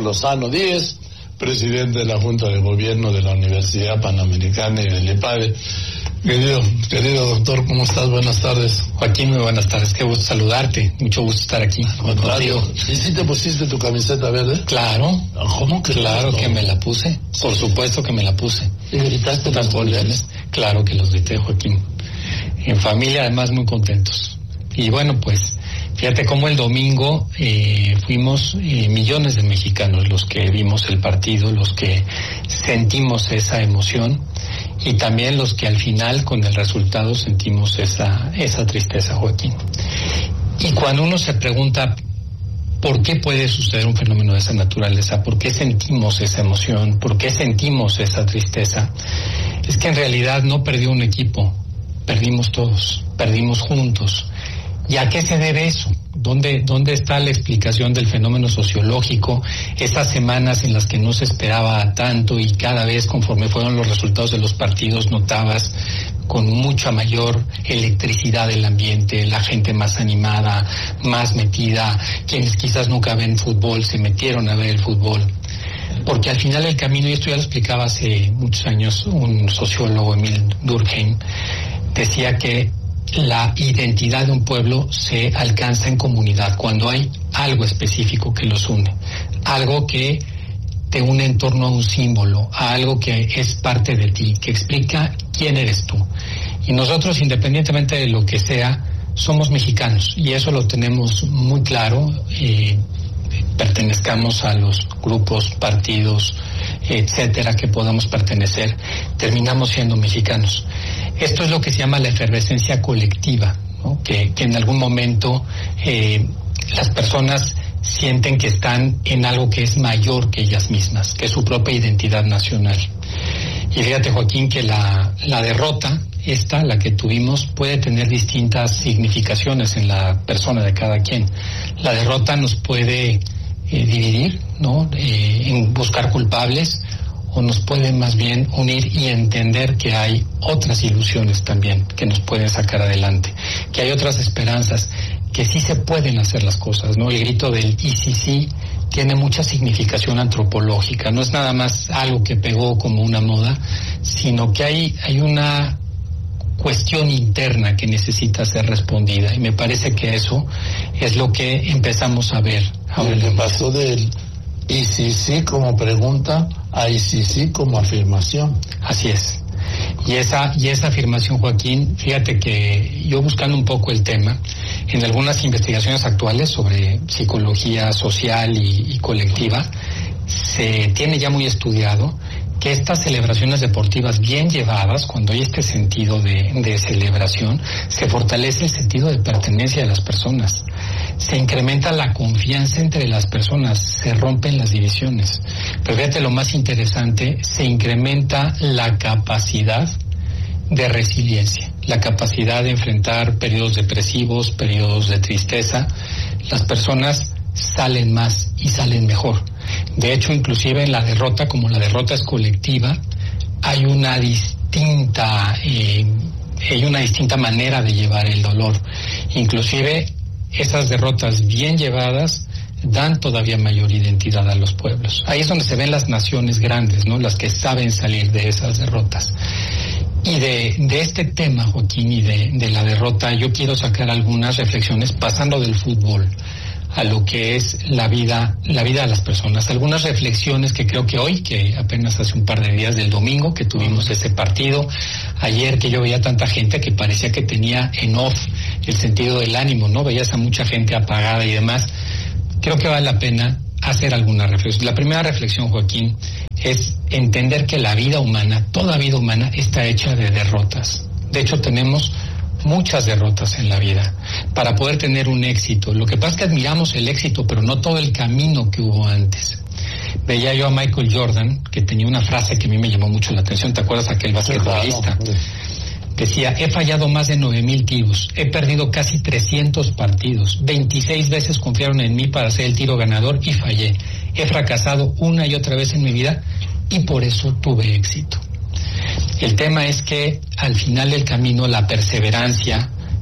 Lozano Díez, presidente de la Junta de Gobierno de la Universidad Panamericana y del IPADE. Querido doctor, ¿cómo estás? Buenas tardes. Joaquín, muy buenas tardes, qué gusto saludarte, mucho gusto estar aquí. Contrario. ¿Y si te pusiste tu camiseta verde? Claro. ¿Cómo que claro no? Que me la puse, por supuesto que me la puse. ¿Y gritaste los goles? Claro que los grité, Joaquín. En familia, además, muy contentos. Y bueno, pues, fíjate cómo el domingo fuimos millones de mexicanos los que vimos el partido, los que sentimos esa emoción y también los que al final con el resultado sentimos esa tristeza, Joaquín. Y cuando uno se pregunta ¿por qué puede suceder un fenómeno de esa naturaleza? ¿Por qué sentimos esa emoción? ¿Por qué sentimos esa tristeza? Es que en realidad no perdió un equipo, perdimos todos, perdimos juntos. ¿Y a qué se debe eso? ¿Dónde está la explicación del fenómeno sociológico? Esas semanas en las que no se esperaba tanto y cada vez conforme fueron los resultados de los partidos notabas con mucha mayor electricidad del ambiente, la gente más animada, más metida, quienes quizás nunca ven fútbol se metieron a ver el fútbol. Porque al final el camino, y esto ya lo explicaba hace muchos años un sociólogo, Emil Durkheim, decía que la identidad de un pueblo se alcanza en comunidad, cuando hay algo específico que los une, algo que te une en torno a un símbolo, a algo que es parte de ti, que explica quién eres tú. Y nosotros, independientemente de lo que sea, somos mexicanos, y eso lo tenemos muy claro, pertenezcamos a los grupos, partidos, etcétera, que podamos pertenecer, terminamos siendo mexicanos. Esto es lo que se llama la efervescencia colectiva, ¿no? Que en algún momento las personas sienten que están en algo que es mayor que ellas mismas, que es su propia identidad nacional. Y fíjate, Joaquín, que la derrota, la que tuvimos, puede tener distintas significaciones en la persona de cada quien. La derrota nos puede dividir, ¿no? En buscar culpables, o nos puede más bien unir y entender que hay otras ilusiones también que nos pueden sacar adelante, que hay otras esperanzas, que sí se pueden hacer las cosas, ¿no? El grito del "y sí" tiene mucha significación antropológica, no es nada más algo que pegó como una moda, sino que hay una cuestión interna que necesita ser respondida, y me parece que eso es lo que empezamos a ver. Ahora le pasó del "y sí" como pregunta a "y sí" como afirmación. Así es. Y esa afirmación, Joaquín, fíjate que yo buscando un poco el tema, en algunas investigaciones actuales sobre psicología social y colectiva, se tiene ya muy estudiado que estas celebraciones deportivas bien llevadas, cuando hay este sentido de celebración, se fortalece el sentido de pertenencia de las personas, se incrementa la confianza entre las personas, se rompen las divisiones. Pero fíjate lo más interesante, se incrementa la capacidad de resiliencia, la capacidad de enfrentar periodos depresivos, periodos de tristeza. Las personas salen más y salen mejor. De hecho, inclusive en la derrota, como la derrota es colectiva, hay una distinta manera de llevar el dolor. Inclusive esas derrotas bien llevadas dan todavía mayor identidad a los pueblos. Ahí es donde se ven las naciones grandes, ¿no? Las que saben salir de esas derrotas. Y de este tema, Joaquín, y de la derrota, yo quiero sacar algunas reflexiones pasando del fútbol a lo que es la vida de las personas. Algunas reflexiones que creo que hoy, que apenas hace un par de días del domingo que tuvimos ese partido, ayer que yo veía tanta gente que parecía que tenía en off el sentido del ánimo, ¿no? Veías a mucha gente apagada y demás. Creo que vale la pena hacer alguna reflexión. La primera reflexión, Joaquín, es entender que la vida humana, toda vida humana, está hecha de derrotas. De hecho, tenemos muchas derrotas en la vida para poder tener un éxito. Lo que pasa es que admiramos el éxito, pero no todo el camino que hubo antes. Veía yo a Michael Jordan, que tenía una frase que a mí me llamó mucho la atención. ¿Te acuerdas aquel basquetbolista? Decía, he fallado más de 9,000 tiros, he perdido casi 300 partidos, 26 veces confiaron en mí para hacer el tiro ganador y fallé. He fracasado una y otra vez en mi vida y por eso tuve éxito. El tema es que al final del camino la perseverancia,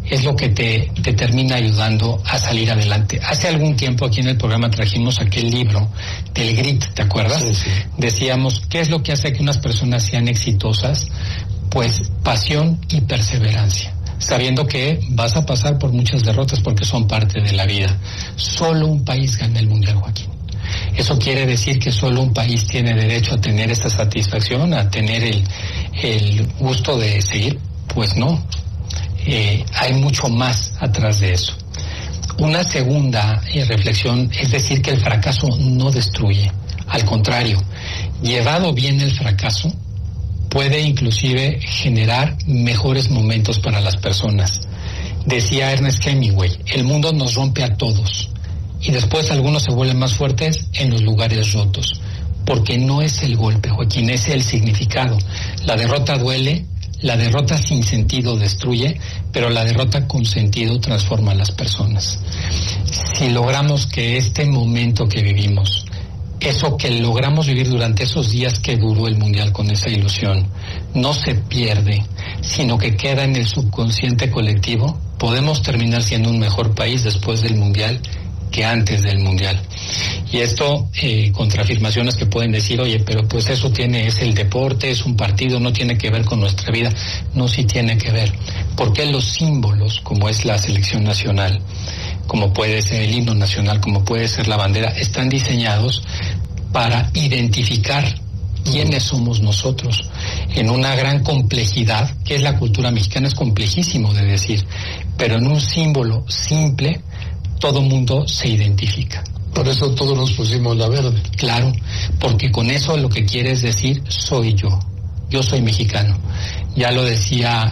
es lo que te termina ayudando a salir adelante. Hace algún tiempo aquí en el programa trajimos aquel libro del GRIT, ¿te acuerdas? Sí, sí. Decíamos, ¿qué es lo que hace que unas personas sean exitosas? Pues pasión y perseverancia, sabiendo que vas a pasar por muchas derrotas porque son parte de la vida. Solo un país gana el Mundial, Joaquín. ¿Eso quiere decir que solo un país tiene derecho a tener esta satisfacción, a tener el gusto de seguir? Pues no. Hay mucho más atrás de eso. Una segunda reflexión es decir que el fracaso no destruye. Al contrario, llevado bien el fracaso, puede inclusive generar mejores momentos para las personas. Decía Ernest Hemingway, el mundo nos rompe a todos y después algunos se vuelven más fuertes en los lugares rotos, porque no es el golpe, Joaquín, es el significado. La derrota duele, la derrota sin sentido destruye, pero la derrota con sentido transforma a las personas. Si logramos que este momento que vivimos, eso que logramos vivir durante esos días que duró el Mundial con esa ilusión, no se pierde, sino que queda en el subconsciente colectivo, podemos terminar siendo un mejor país después del Mundial que antes del Mundial. Y esto, contra afirmaciones que pueden decir, oye, pero pues eso es el deporte, es un partido, no tiene que ver con nuestra vida. No, sí tiene que ver, porque los símbolos, como es la selección nacional, como puede ser el himno nacional, como puede ser la bandera, están diseñados para identificar quiénes somos nosotros en una gran complejidad, que es la cultura mexicana. Es complejísimo de decir, pero en un símbolo simple todo mundo se identifica. Por eso todos nos pusimos la verde. Claro, porque con eso lo que quieres decir, soy yo soy mexicano. Ya lo decía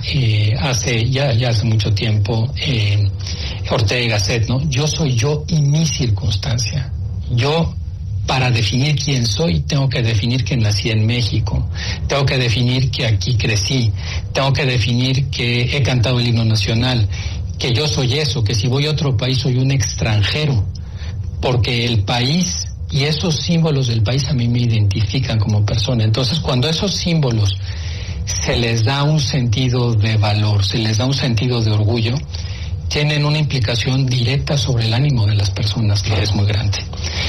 hace mucho tiempo Ortega y Gasset, ¿no? Yo soy yo y mi circunstancia. Yo, para definir quién soy, tengo que definir que nací en México, tengo que definir que aquí crecí, tengo que definir que he cantado el himno nacional, que yo soy eso, que si voy a otro país soy un extranjero, porque el país y esos símbolos del país a mí me identifican como persona. Entonces, cuando esos símbolos se les da un sentido de valor, se les da un sentido de orgullo, tienen una implicación directa sobre el ánimo de las personas, que es muy grande.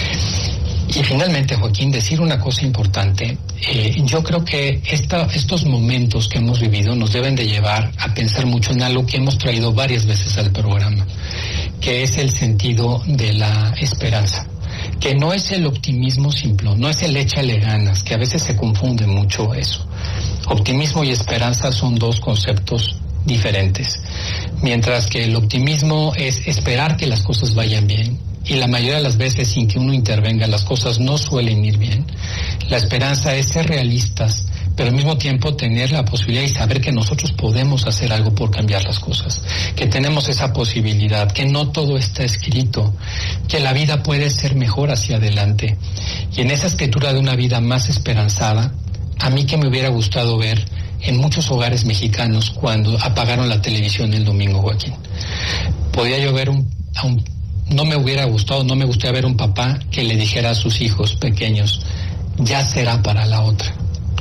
Y finalmente, Joaquín, decir una cosa importante. Yo creo que estos momentos que hemos vivido nos deben de llevar a pensar mucho en algo que hemos traído varias veces al programa, que es el sentido de la esperanza, que no es el optimismo simple, no es el échale ganas, que a veces se confunde mucho eso. Optimismo y esperanza son dos conceptos diferentes, mientras que el optimismo es esperar que las cosas vayan bien, y la mayoría de las veces sin que uno intervenga las cosas no suelen ir bien. La esperanza es ser realistas, pero al mismo tiempo tener la posibilidad y saber que nosotros podemos hacer algo por cambiar las cosas, que tenemos esa posibilidad, que no todo está escrito, que la vida puede ser mejor hacia adelante. Y en esa escritura de una vida más esperanzada, a mí que me hubiera gustado ver en muchos hogares mexicanos cuando apagaron la televisión el domingo, Joaquín. Podía yo ver no me gustaría ver un papá que le dijera a sus hijos pequeños, ya será para la otra.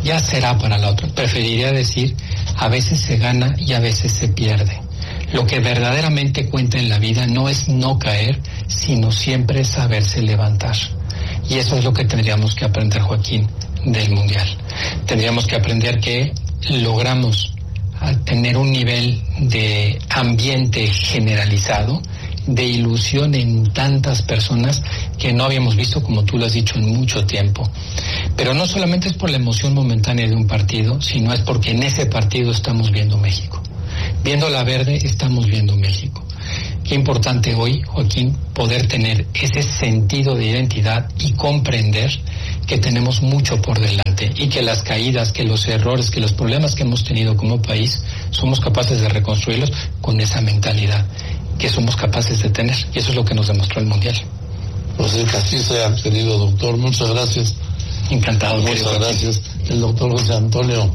Preferiría decir, a veces se gana y a veces se pierde. Lo que verdaderamente cuenta en la vida no es no caer, sino siempre saberse levantar. Y eso es lo que tendríamos que aprender, Joaquín, del Mundial. Tendríamos que aprender que logramos tener un nivel de ambiente generalizado, de ilusión en tantas personas que no habíamos visto, como tú lo has dicho, en mucho tiempo. Pero no solamente es por la emoción momentánea de un partido, sino es porque en ese partido estamos viendo México. Viendo la verde, estamos viendo México. Qué importante hoy, Joaquín, poder tener ese sentido de identidad y comprender que tenemos mucho por delante y que las caídas, que los errores, que los problemas que hemos tenido como país, somos capaces de reconstruirlos con esa mentalidad que somos capaces de tener, y eso es lo que nos demostró el Mundial. Pues que así sea, querido doctor, muchas gracias. Encantado. Muchas gracias. El doctor José Antonio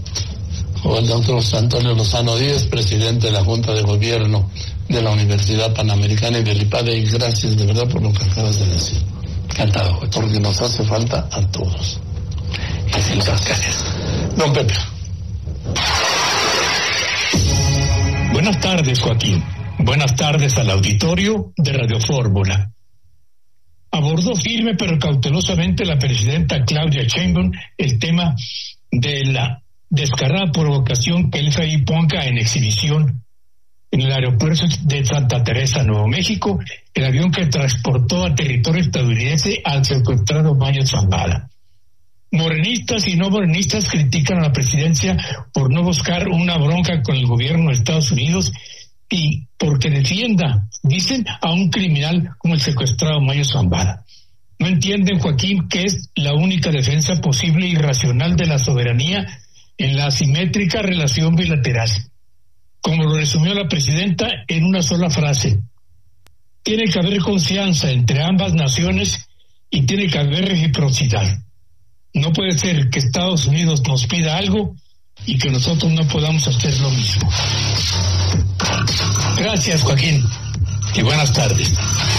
Lozano Díez, presidente de la Junta de Gobierno de la Universidad Panamericana y del IPADE, y gracias de verdad por lo que acabas de decir. Encantado, Joaquín. Porque nos hace falta a todos. Gracias. Don Pepe. Buenas tardes, Joaquín. Buenas tardes al auditorio de Radio Fórmula. Abordó firme pero cautelosamente la presidenta Claudia Sheinbaum el tema de la descarada provocación que el FAI ponga en exhibición en el aeropuerto de Santa Teresa, Nuevo México, el avión que transportó a territorio estadounidense al secuestrado Mayo Zambada. Morenistas y no morenistas critican a la presidencia por no buscar una bronca con el gobierno de Estados Unidos y porque defienda, dicen, a un criminal como el secuestrado Mayo Zambada. No entienden, Joaquín, que es la única defensa posible y racional de la soberanía en la asimétrica relación bilateral. Como lo resumió la presidenta en una sola frase: tiene que haber confianza entre ambas naciones y tiene que haber reciprocidad. No puede ser que Estados Unidos nos pida algo y que nosotros no podamos hacer lo mismo. Gracias, Joaquín, y buenas tardes.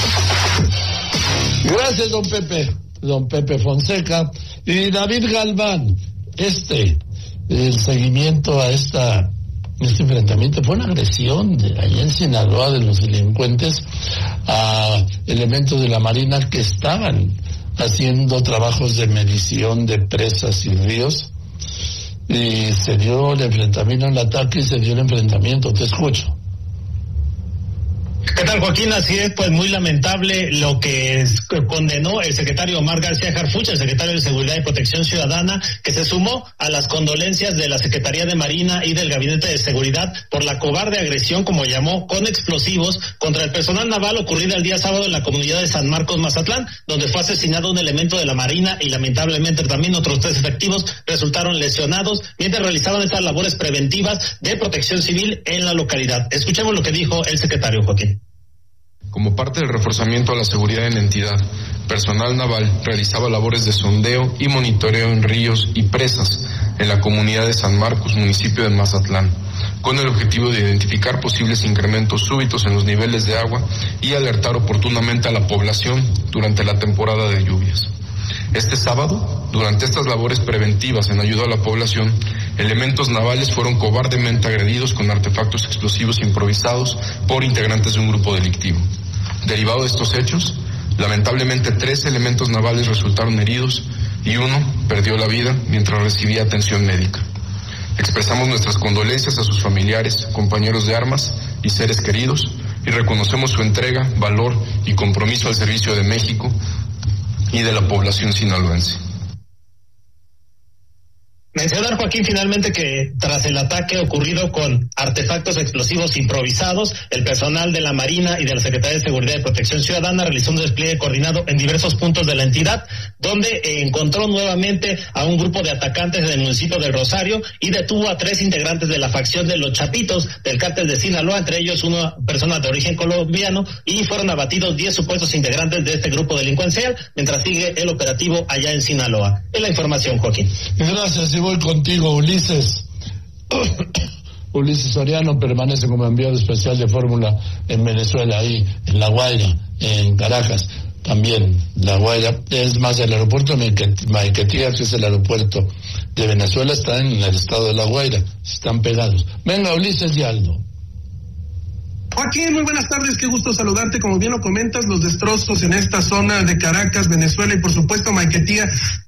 Gracias, don Pepe Fonseca. Y David Galván, el seguimiento a este enfrentamiento fue una agresión allá en Sinaloa de los delincuentes a elementos de la Marina que estaban haciendo trabajos de medición de presas y ríos, y se dio el enfrentamiento, el ataque, y se dio el enfrentamiento. Te escucho. ¿Qué tal, Joaquín? Así es, pues muy lamentable lo que condenó el secretario Omar García Harfuch, el secretario de Seguridad y Protección Ciudadana, que se sumó a las condolencias de la Secretaría de Marina y del Gabinete de Seguridad por la cobarde agresión, como llamó, con explosivos contra el personal naval ocurrida el día sábado en la comunidad de San Marcos, Mazatlán, donde fue asesinado un elemento de la Marina y lamentablemente también otros 3 efectivos resultaron lesionados mientras realizaban estas labores preventivas de protección civil en la localidad. Escuchemos lo que dijo el secretario, Joaquín. Como parte del reforzamiento a la seguridad en la entidad, personal naval realizaba labores de sondeo y monitoreo en ríos y presas en la comunidad de San Marcos, municipio de Mazatlán, con el objetivo de identificar posibles incrementos súbitos en los niveles de agua y alertar oportunamente a la población durante la temporada de lluvias. Este sábado, durante estas labores preventivas en ayuda a la población, elementos navales fueron cobardemente agredidos con artefactos explosivos improvisados por integrantes de un grupo delictivo. Derivado de estos hechos, lamentablemente 3 elementos navales resultaron heridos y 1 perdió la vida mientras recibía atención médica. Expresamos nuestras condolencias a sus familiares, compañeros de armas y seres queridos, y reconocemos su entrega, valor y compromiso al servicio de México y de la población sinaloense. Mencionar, Joaquín, finalmente que tras el ataque ocurrido con artefactos explosivos improvisados, el personal de la Marina y de la Secretaría de Seguridad y Protección Ciudadana realizó un despliegue coordinado en diversos puntos de la entidad, donde encontró nuevamente a un grupo de atacantes del municipio del Rosario y detuvo a 3 integrantes de la facción de los Chapitos del cártel de Sinaloa, entre ellos una persona de origen colombiano, y fueron abatidos 10 supuestos integrantes de este grupo delincuencial, mientras sigue el operativo allá en Sinaloa. Es la información, Joaquín. Gracias, y voy contigo, Ulises. Ulises Soriano permanece como enviado especial de Fórmula en Venezuela, ahí en La Guaira, en Caracas. También La Guaira, es más, el aeropuerto Maiquetía, que es el aeropuerto de Venezuela, está en el estado de La Guaira, están pegados. Venga, Ulises y Aldo. Joaquín, muy buenas tardes, qué gusto saludarte. Como bien lo comentas, los destrozos en esta zona de Caracas, Venezuela y por supuesto Maiquetía.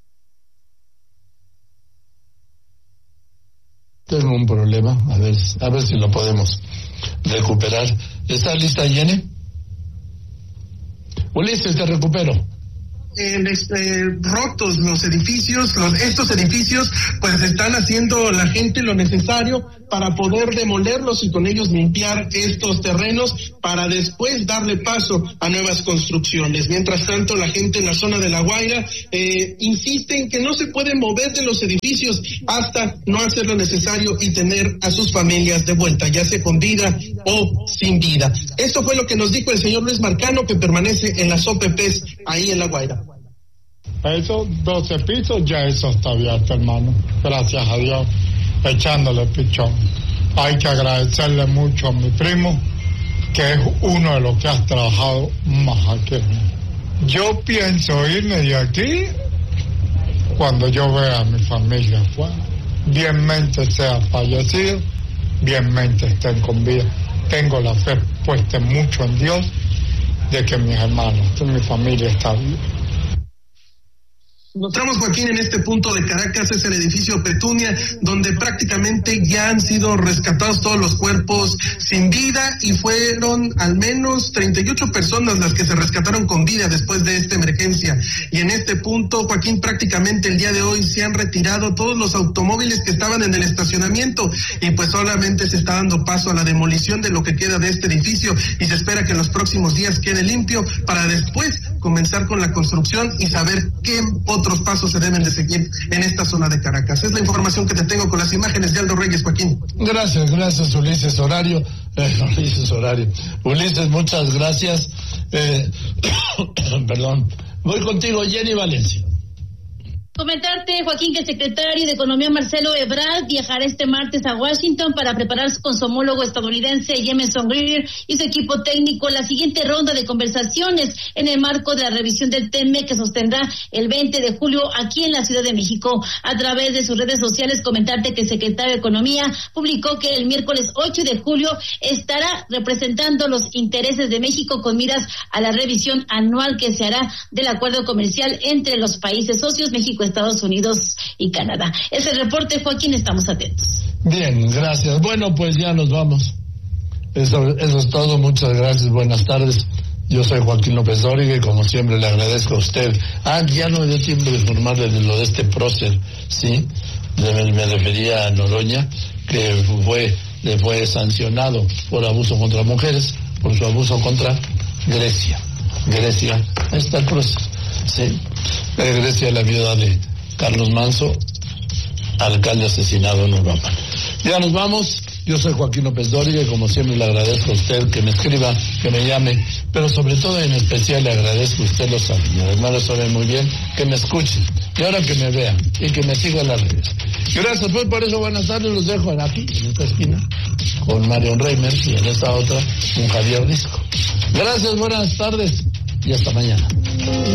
Tengo un problema, a ver si lo podemos recuperar. ¿Está lista, Jenny? Ulises, te recupero. Rotos los edificios, estos edificios pues están haciendo la gente lo necesario para poder demolerlos y con ellos limpiar estos terrenos para después darle paso a nuevas construcciones. Mientras tanto, la gente en la zona de La Guaira insiste en que no se pueden mover de los edificios hasta no hacer lo necesario y tener a sus familias de vuelta, ya sea con vida o sin vida. Esto fue lo que nos dijo el señor Luis Marcano, que permanece en las OPPs ahí en La Guaira. Esos 12 pisos, ya eso está abierto, hermano. Gracias a Dios, echándole pichón. Hay que agradecerle mucho a mi primo, que es uno de los que has trabajado más aquí. Yo pienso irme de aquí cuando yo vea a mi familia afuera. Bienmente sea fallecido, bienmente estén con vida. tengo la fe puesta mucho en Dios de que mis hermanos, mi familia está viva. Encontramos, Joaquín, en este punto de Caracas, es el edificio Petunia, donde prácticamente ya han sido rescatados todos los cuerpos sin vida y fueron al menos 38 personas las que se rescataron con vida después de esta emergencia. Y en este punto, Joaquín, prácticamente el día de hoy se han retirado todos los automóviles que estaban en el estacionamiento y pues solamente se está dando paso a la demolición de lo que queda de este edificio y se espera que en los próximos días quede limpio para después comenzar con la construcción y saber qué otros pasos se deben de seguir en esta zona de Caracas. Es la información que te tengo con las imágenes de Aldo Reyes, Joaquín. Gracias, Ulises Horario. Ulises, muchas gracias. Perdón. Voy contigo, Jenny Valencia. Comentarte, Joaquín, que el secretario de Economía, Marcelo Ebrard, viajará este martes a Washington para prepararse con su homólogo estadounidense, Jameson Greer, y su equipo técnico la siguiente ronda de conversaciones en el marco de la revisión del TEMEC que sostendrá el 20 de julio aquí en la Ciudad de México. A través de sus redes sociales, comentarte que el secretario de Economía publicó que el miércoles 8 de julio estará representando los intereses de México con miras a la revisión anual que se hará del acuerdo comercial entre los países socios, México, Estados Unidos y Canadá. Ese reporte, Joaquín, estamos atentos. Bien, gracias. Bueno, pues ya nos vamos. Eso es todo. Muchas gracias. Buenas tardes. Yo soy Joaquín López Dóriga y como siempre le agradezco a usted. Ya no me dio tiempo de informarle de lo de este prócer, ¿sí? Me refería a Noroña, que le fue sancionado por abuso contra mujeres, por su abuso contra Grecia. Ahí está el prócer, ¿sí? Grecia, la viuda de Carlos Manso, alcalde asesinado en Uruapan. Ya nos vamos. Yo soy Joaquín López Dóriga y como siempre le agradezco a usted que me escriba, que me llame, pero sobre todo en especial le agradezco a usted, lo sabe, mis hermanos saben muy bien, que me escuchen y ahora que me vean y que me sigan en las redes. Gracias, pues por eso buenas tardes, los dejo aquí, en esta esquina, con Marion Reimers y en esta otra, con Javier Risco. Gracias, buenas tardes y hasta mañana.